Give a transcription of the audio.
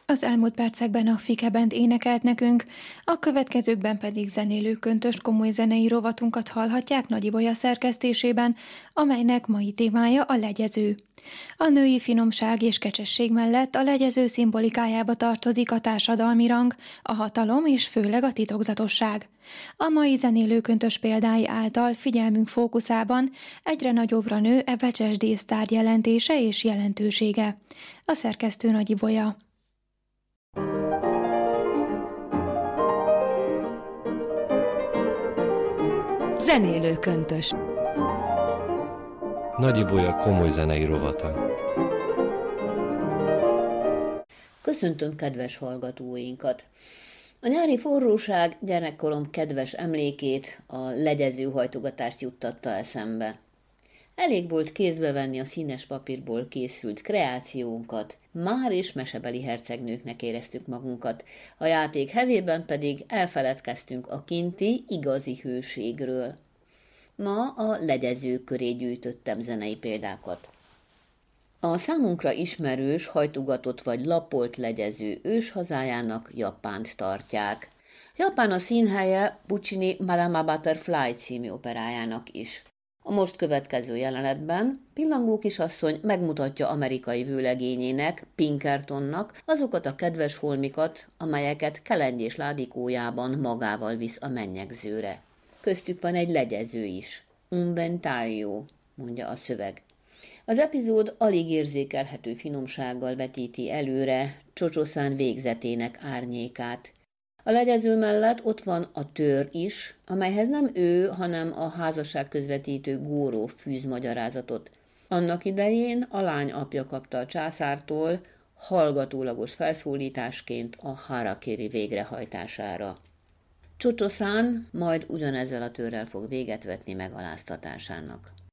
Az elmúlt percekben a Fike Band énekelt nekünk, a következőkben pedig zenélő köntös komoly zenei rovatunkat hallhatják Nagy Ibolya szerkesztésében, amelynek mai témája a legyező. A női finomság és kecsesség mellett a legyező szimbolikájába tartozik a társadalmi rang, a hatalom és főleg a titokzatosság. A mai zenélőköntös példái által figyelmünk fókuszában egyre nagyobbra nő e becses dísztárgy jelentése és jelentősége. A szerkesztő Nagy Ibolya. Zenélőköntös. Nagy Ibolya komoly zenei rovata. Köszöntöm kedves hallgatóinkat! A nyári forróság gyerekkorom kedves emlékét, a legyező hajtogatást juttatta eszembe. Elég volt kézbe venni a színes papírból készült kreációnkat, már is mesebeli hercegnőknek éreztük magunkat, a játék hevében pedig elfeledkeztünk a kinti igazi hőségről. Ma a legyezők köré gyűjtöttem zenei példákat. A számunkra ismerős, hajtogatott vagy lapolt legyező őshazájának Japánt tartják. Japán a színhelye Puccini Madama Butterfly című operájának is. A most következő jelenetben Pillangó kisasszony megmutatja amerikai vőlegényének, Pinkertonnak azokat a kedves holmikat, amelyeket kelengyés ládikójában magával visz a mennyegzőre. Köztük van egy legyező is. Un ventaglio, mondja a szöveg. Az epizód alig érzékelhető finomsággal vetíti előre Csocsoszán végzetének árnyékát. A legyező mellett ott van a tör is, amelyhez nem ő, hanem a házasság közvetítő Góró fűz magyarázatot. Annak idején a lány apja kapta a császártól hallgatólagos felszólításként a harakiri végrehajtására. Csocsoszán majd ugyanezzel a törrel fog véget vetni megaláztatásának.